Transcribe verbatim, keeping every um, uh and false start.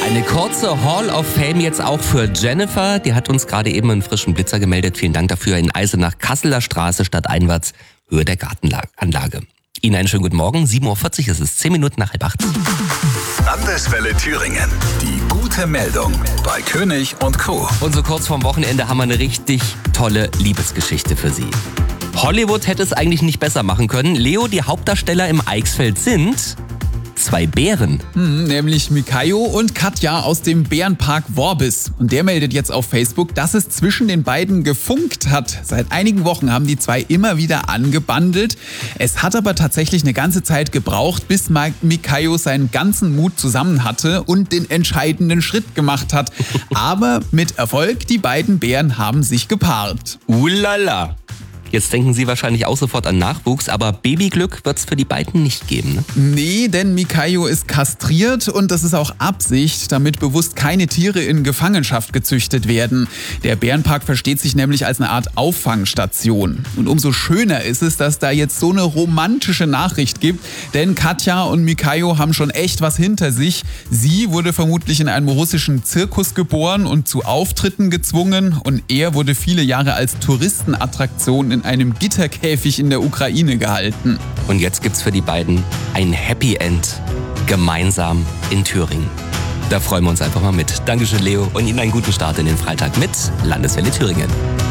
Eine kurze Hall of Fame jetzt auch für Jennifer. Die hat uns gerade eben einen frischen Blitzer gemeldet. Vielen Dank dafür. In Eisenach, Kasseler Straße, stadteinwärts, Höhe der Gartenanlage. Ihnen einen schönen guten Morgen. sieben Uhr vierzig, es ist zehn Minuten nach halb acht. Landeswelle Thüringen. Die gute Meldung bei König und Co. Und so kurz vorm Wochenende haben wir eine richtig tolle Liebesgeschichte für Sie. Hollywood hätte es eigentlich nicht besser machen können. Leo, die Hauptdarsteller im Eichsfeld sind zwei Bären. Hm, nämlich Mikayo und Katja aus dem Bärenpark Worbis. Und der meldet jetzt auf Facebook, dass es zwischen den beiden gefunkt hat. Seit einigen Wochen haben die zwei immer wieder angebandelt. Es hat aber tatsächlich eine ganze Zeit gebraucht, bis Mikayo seinen ganzen Mut zusammen hatte und den entscheidenden Schritt gemacht hat. Aber mit Erfolg, die beiden Bären haben sich gepaart. Ulala. Jetzt denken Sie wahrscheinlich auch sofort an Nachwuchs, aber Babyglück wird es für die beiden nicht geben, ne? Nee, denn Mikayo ist kastriert und das ist auch Absicht, damit bewusst keine Tiere in Gefangenschaft gezüchtet werden. Der Bärenpark versteht sich nämlich als eine Art Auffangstation. Und umso schöner ist es, dass da jetzt so eine romantische Nachricht gibt, denn Katja und Mikayo haben schon echt was hinter sich. Sie wurde vermutlich in einem russischen Zirkus geboren und zu Auftritten gezwungen und er wurde viele Jahre als Touristenattraktion in in einem Gitterkäfig in der Ukraine gehalten. Und jetzt gibt's für die beiden ein Happy End gemeinsam in Thüringen. Da freuen wir uns einfach mal mit. Dankeschön, Leo, und Ihnen einen guten Start in den Freitag mit Landeswelle Thüringen.